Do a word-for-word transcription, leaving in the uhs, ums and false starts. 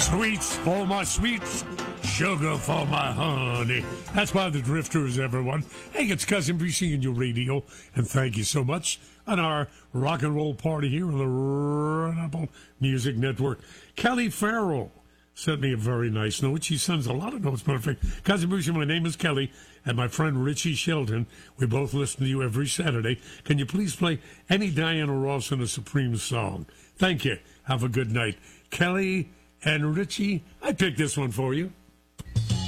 Sweets for my sweets, sugar for my honey. That's why the Drifters, everyone. Hey, it's Cousin Brucey in your radio, and thank you so much on our rock and roll party here on the Run Music Network. Kelly Farrell sent me a very nice note. She sends a lot of notes, perfect. Cousin Brucey, my name is Kelly, and my friend Richie Shelton. We both listen to you every Saturday. Can you please play any Diana Ross and the Supremes song? Thank you. Have a good night. Kelly and Richie, I picked this one for you.